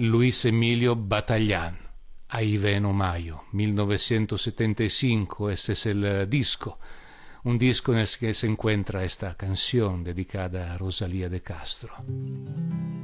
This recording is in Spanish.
Luis Emilio Bataillán, Ahí ven Mayo, 1975. Este es el disco, un disco en el que se encuentra esta canción dedicada a Rosalía de Castro.